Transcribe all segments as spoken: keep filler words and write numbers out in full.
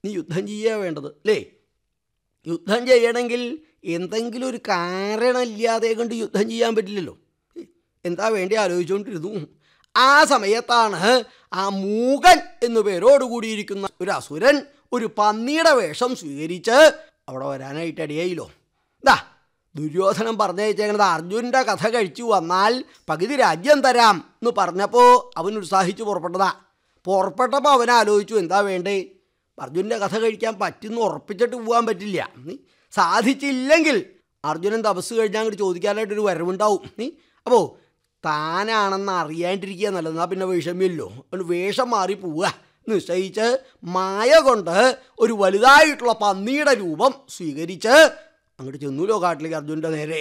നീ യുദ്ധം ചെയ്യുക വേണ്ടത് അല്ലേ? യുദ്ധം ചെയ്യണമെങ്കിൽ എന്തെങ്കിലും ഒരു കാരണമില്ലാതെ കൊണ്ട് യുദ്ധം ചെയ്യാൻ പറ്റില്ലല്ലോ. എന്താ വേണ്ടി ആലോചിച്ചുകൊണ്ടിരുന്നു. ആ സമയത്താണ് ആ മൂകൻ എന്നു പേരോട് കൂടിയിരിക്കുന്ന ഒരു അസുരൻ ഒരു പന്നിയുടെ വേഷം സ്വീകരിച്ച് അവിടെ വരാനായിട്ട് ഇടയായില്ലോ. ദാ ദുര്യോധനൻ പറഞ്ഞയച്ചേക്കണത് അർജുനൻ്റെ കഥ കഴിച്ചു വന്നാൽ പകുതി രാജ്യം തരാം എന്ന് പറഞ്ഞപ്പോൾ അവൻ ഉത്സാഹിച്ച് പുറപ്പെട്ടതാ. പുറപ്പെട്ടപ്പോൾ അവൻ ആലോചിച്ചു എന്താ വേണ്ടേ. അർജുനൻ്റെ കഥ കഴിക്കാൻ പറ്റുമെന്ന് ഉറപ്പിച്ചിട്ട് പോകാൻ പറ്റില്ല. സാധിച്ചില്ലെങ്കിൽ അർജുനൻ തപസ് കഴിഞ്ഞാൽ അങ്ങോട്ട് ചോദിക്കാനായിട്ടൊരു വരവുണ്ടാവും. അപ്പോൾ താനാണെന്ന് അറിയാണ്ടിരിക്കുക നല്ലത്. എന്നാൽ പിന്നെ വിഷമില്ലല്ലോ. അവന് വേഷം മാറി പോവുക നിശ്ചയിച്ച് മായ കൊണ്ട് ഒരു വലുതായിട്ടുള്ള പന്നിയുടെ രൂപം സ്വീകരിച്ച് അങ്ങോട്ട് ചെന്നൂലോ കാട്ടിലേക്ക് അർജുനൻ്റെ നേരെ.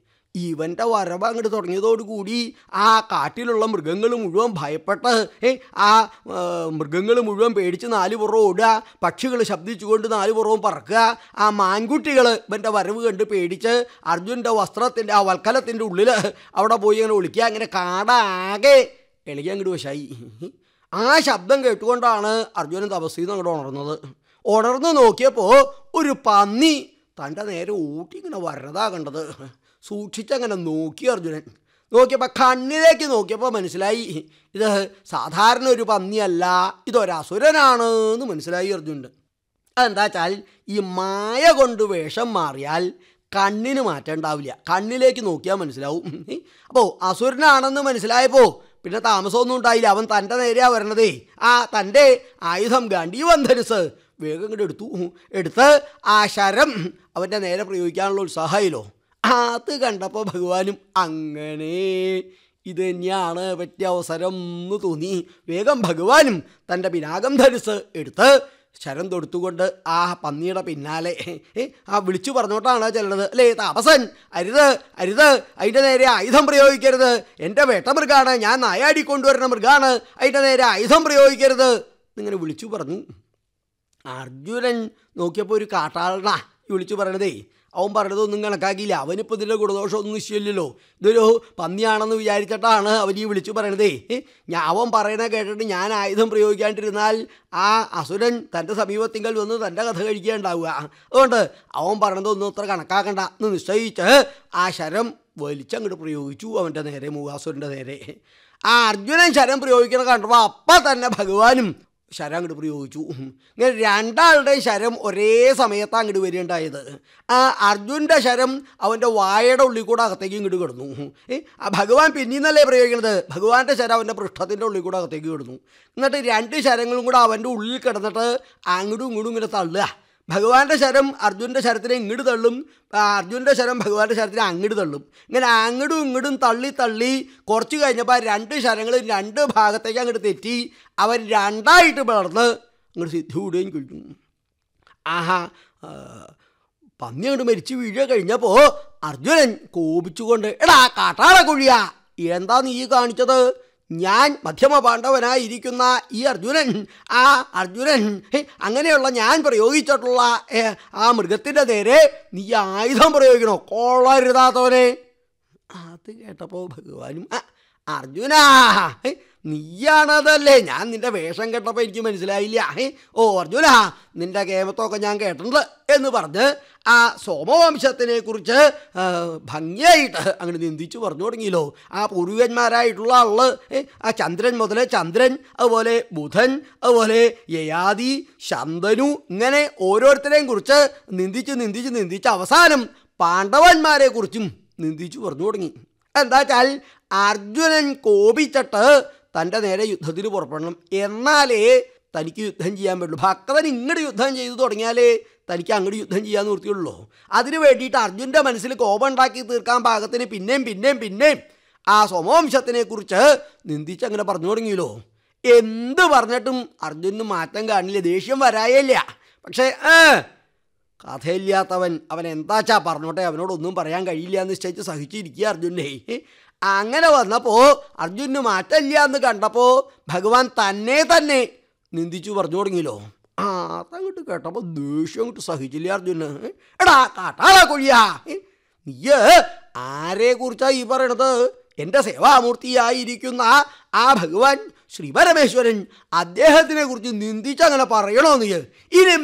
ഇവൻ്റെ വരവ് അങ്ങോട്ട് തുടങ്ങിയതോടുകൂടി ആ കാട്ടിലുള്ള മൃഗങ്ങൾ മുഴുവൻ ഭയപ്പെട്ട് ആ മൃഗങ്ങൾ മുഴുവൻ പേടിച്ച് നാല് പുറവും ഓടുക, പക്ഷികൾ ശബ്ദിച്ചുകൊണ്ട് നാല് പുറവും പറക്കുക. ആ മാൻകുട്ടികൾ ഇവൻ്റെ വരവ് കണ്ട് പേടിച്ച് അർജുനൻ്റെ വസ്ത്രത്തിൻ്റെ ആ വൽക്കലത്തിൻ്റെ ഉള്ളിൽ അവിടെ പോയി അങ്ങനെ ഒളിക്കുക. അങ്ങനെ കാടാകെ ഇളകി അങ്ങോട്ട് വശായി. ആ ശബ്ദം കേട്ടുകൊണ്ടാണ് അർജുനൻ തപസ്സിൽ നിന്ന് അങ്ങോട്ട് ഉണർന്നത്. ഉണർന്ന് നോക്കിയപ്പോൾ ഒരു പന്നി തൻ്റെ നേരെ ഊട്ടി ഇങ്ങനെ വരതാ കണ്ടത്. സൂക്ഷിച്ചങ്ങനെ നോക്കി അർജുനൻ. നോക്കിയപ്പോൾ കണ്ണിലേക്ക് നോക്കിയപ്പോൾ മനസ്സിലായി ഇത് സാധാരണ ഒരു പന്നിയല്ല, ഇതൊരസുരനാണ് എന്ന് മനസ്സിലായി അർജുനൻ. അതെന്താ വെച്ചാൽ ഈ മായ കൊണ്ട് വേഷം മാറിയാൽ കണ്ണിന് മാറ്റം ഉണ്ടാവില്ല, കണ്ണിലേക്ക് നോക്കിയാൽ മനസ്സിലാവും. അപ്പോൾ അസുരനാണെന്ന് മനസ്സിലായപ്പോൾ പിന്നെ താമസമൊന്നും ഉണ്ടായില്ല. അവൻ തൻ്റെ നേരെയാണ് വരണതേ. ആ തൻ്റെ ആയുധം ഗാണ്ഡീവധനുസ് വേഗം ഇങ്ങോട്ട് എടുത്തു. എടുത്ത് ആ ശരം അവൻ്റെ നേരെ പ്രയോഗിക്കാനുള്ള ഉത്സാഹമായില്ലോ. അത് കണ്ടപ്പോൾ ഭഗവാനും അങ്ങനെ ഇത് തന്നെയാണ് പറ്റിയ അവസരം എന്ന് തോന്നി. വേഗം ഭഗവാനും തൻ്റെ പിനാകം ധനുസ് എടുത്ത് ശരം തൊടുത്തുകൊണ്ട് ആ പന്നിയുടെ പിന്നാലെ ആ വിളിച്ചു പറഞ്ഞോട്ടാണ് ചെല്ലണത് അല്ലേ. താപസൻ അരുത് അരുത്, അതിൻ്റെ നേരെ ആയുധം പ്രയോഗിക്കരുത്, എൻ്റെ വേട്ടമൃഗാണ്, ഞാൻ നായാടിക്കൊണ്ടുവരുന്ന മൃഗാണ്, അതിൻ്റെ നേരെ ആയുധം പ്രയോഗിക്കരുത് എന്നിങ്ങനെ വിളിച്ചു പറഞ്ഞു. അർജുനൻ നോക്കിയപ്പോൾ ഒരു കാട്ടാളനാ ഈ വിളിച്ചു പറയണതേ. അവൻ പറഞ്ഞതൊന്നും കണക്കാക്കിയില്ല. അവനിപ്പോൾ ഇതിൻ്റെ ഗുണദോഷമൊന്നും നിശ്ചയില്ലല്ലോ. ഇതൊരു പന്നിയാണെന്ന് വിചാരിച്ചിട്ടാണ് അവൻ ഈ വിളിച്ചു പറയണതേ. ഞാൻ അവൻ പറയണ കേട്ടിട്ട് ഞാൻ ആയുധം പ്രയോഗിക്കാണ്ടിരുന്നാൽ ആ അസുരൻ തൻ്റെ സമീപത്തിങ്കൽ വന്ന് തൻ്റെ കഥ കഴിക്കുകയുണ്ടാവുക. അതുകൊണ്ട് അവൻ പറയണതൊന്നും അത്ര കണക്കാക്കണ്ട എന്ന് നിശ്ചയിച്ച് ആ ശരം വലിച്ചങ്ങോട്ട് പ്രയോഗിച്ചു അവൻ്റെ നേരെ, മൂകാസുരൻ്റെ നേരെ. ആ അർജുനൻ ശരം പ്രയോഗിക്കണ കണ്ടപ്പോൾ അപ്പം തന്നെ ഭഗവാനും ശരം അങ്ങോട്ട് പ്രയോഗിച്ചു. ഇങ്ങനെ രണ്ടാളുടെയും ശരം ഒരേ സമയത്താണ് അങ്ങോട്ട് വരികയുണ്ടായത്. ആ അർജുൻ്റെ ശരം അവൻ്റെ വായയുടെ ഉള്ളിൽ കൂടെ അകത്തേക്ക് ഇങ്ങോട്ട് കിടന്നു. ആ ഭഗവാൻ പിന്നീന്നല്ലേ പ്രയോഗിക്കണത്. ഭഗവാന്റെ ശരം അവൻ്റെ പൃഷ്ഠത്തിൻ്റെ ഉള്ളിൽ കൂടെ അകത്തേക്ക് കിടന്നു. എന്നിട്ട് രണ്ട് ശരങ്ങളും കൂടെ അവൻ്റെ ഉള്ളിൽ കിടന്നിട്ട് അങ്ങോട്ടും ഇങ്ങോട്ടും ഇങ്ങനെ തള്ളുക. ഭഗവാന്റെ ശരം അർജുനൻ്റെ ശരത്തിനെ ഇങ്ങോട്ട് തള്ളും, അർജുനൻ്റെ ശരം ഭഗവാന്റെ ശരത്തിനെ അങ്ങോട്ട് തള്ളും. ഇങ്ങനെ അങ്ങോട്ടും ഇങ്ങോട്ടും തള്ളി തള്ളി കുറച്ച് കഴിഞ്ഞപ്പോൾ രണ്ട് ശരങ്ങളും രണ്ട് ഭാഗത്തേക്ക് അങ്ങോട്ട് തെറ്റി അവൻ രണ്ടായിട്ട് പിളർന്ന് അങ്ങോട്ട് സിദ്ധി കൂടുകയും കഴിഞ്ഞു. ആഹാ, പന്നി അങ്ങോട്ട് മരിച്ച് വീഴുക കഴിഞ്ഞപ്പോൾ അർജുനൻ കോപിച്ചുകൊണ്ട് എടാ കാട്ടാള കൊഴിയാ, എന്താ നീ കാണിച്ചത്? ഞാൻ മധ്യമ പാണ്ഡവനായിരിക്കുന്ന ഈ അർജുനൻ, ആ അർജുനൻ അങ്ങനെയുള്ള ഞാൻ പ്രയോഗിച്ചിട്ടുള്ള ആ മൃഗത്തിൻ്റെ നേരെ നീ ആയുധം പ്രയോഗിക്കണോ? കൊള്ളരുതാത്തവനെ. അത് കേട്ടപ്പോൾ ഭഗവാനും അർജുനാ നീയാണതല്ലേ, ഞാൻ നിൻ്റെ വേഷം കേട്ടപ്പോൾ എനിക്ക് മനസ്സിലായില്ല. ഓ അർജുന, നിൻ്റെ കേമത്തൊക്കെ ഞാൻ കേട്ടിട്ടുണ്ട് എന്ന് പറഞ്ഞ് ആ സോമവംശത്തിനെ കുറിച്ച് ഭംഗിയായിട്ട് അങ്ങനെ നിന്ദിച്ചു പറഞ്ഞു തുടങ്ങിയല്ലോ. ആ പൂർവികന്മാരായിട്ടുള്ള ആള് ആ ചന്ദ്രൻ മുതൽ ചന്ദ്രൻ, അതുപോലെ ബുധൻ, അതുപോലെ യയാതി, ശന്തനു, ഇങ്ങനെ ഓരോരുത്തരെയും കുറിച്ച് നിന്ദിച്ച് നിന്ദിച്ച് നിന്ദിച്ച് അവസാനം പാണ്ഡവന്മാരെ കുറിച്ചും നിന്ദിച്ചു പറഞ്ഞു തുടങ്ങി. എന്താ വെച്ചാൽ അർജുനൻ കോപിച്ചിട്ട് തൻ്റെ നേരെ യുദ്ധത്തിന് പുറപ്പെടണം, എന്നാലേ തനിക്ക് യുദ്ധം ചെയ്യാൻ പറ്റുള്ളൂ. ഭക്തൻ ഇങ്ങോട്ട് യുദ്ധം ചെയ്തു തുടങ്ങിയാലേ തനിക്ക് അങ്ങോട്ട് യുദ്ധം ചെയ്യാൻ നിർത്തിയുള്ളൂ. അതിന് വേണ്ടിയിട്ട് അർജുൻ്റെ മനസ്സിൽ കോപം ഉണ്ടാക്കി തീർക്കാൻ പാകത്തിന് പിന്നെയും പിന്നെയും പിന്നെയും ആ സോമവംശത്തിനെ കുറിച്ച് നിന്ദിച്ചങ്ങനെ പറഞ്ഞു തുടങ്ങിയല്ലോ. എന്ത് പറഞ്ഞിട്ടും അർജുനന് മാറ്റം കാണില്ല, ദേഷ്യം വരായില്ല. പക്ഷേ കഥയില്ലാത്തവൻ അവൻ എന്താച്ചാ പറഞ്ഞോട്ടെ, അവനോടൊന്നും പറയാൻ കഴിയില്ല എന്ന് നിശ്ചയിച്ച് സഹിച്ചിരിക്കുക അർജുനെ. അങ്ങനെ വന്നപ്പോൾ അർജുനന് മാറ്റമില്ല എന്ന് കണ്ടപ്പോൾ ഭഗവാൻ തന്നെ തന്നെ നിന്ദിച്ചു പറഞ്ഞു തുടങ്ങിയല്ലോ. ആ അതങ്ങോട്ട് കേട്ടപ്പോൾ ദേഷ്യം അങ്ങോട്ട് സഹിച്ചില്ല അർജുന്. എടാ കാട്ടാള കൊഴിയാ, നീ ആരെ കുറിച്ചാ ഈ പറയണത്? എൻ്റെ സേവാമൂർത്തിയായിരിക്കുന്ന ആ ഭഗവാൻ ശ്രീ പരമേശ്വരൻ, അദ്ദേഹത്തിനെ കുറിച്ച് നിന്ദിച്ചങ്ങനെ പറയണോ നീ? ഇനി